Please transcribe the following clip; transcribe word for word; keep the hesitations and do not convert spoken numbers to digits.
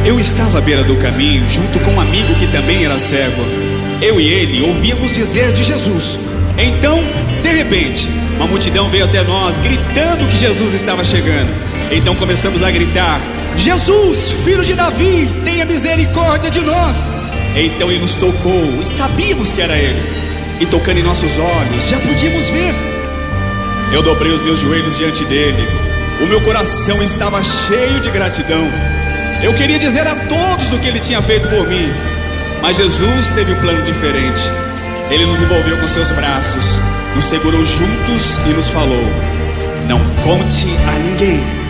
Eu estava à beira do caminho, junto com um amigo que também era cego. Eu e ele ouvíamos dizer de Jesus. Então, de repente, uma multidão veio até nós, gritando que Jesus estava chegando. Então começamos a gritar: Jesus, filho de Davi, tenha misericórdia de nós. Então ele nos tocou e sabíamos que era ele. E tocando em nossos olhos, já podíamos ver. Eu dobrei os meus joelhos diante dele. O meu coração estava cheio de gratidão. Eu queria dizer a todos o que ele tinha feito por mim. Mas Jesus teve um plano diferente. Ele nos envolveu com seus braços, nos segurou juntos e nos falou: não conte a ninguém.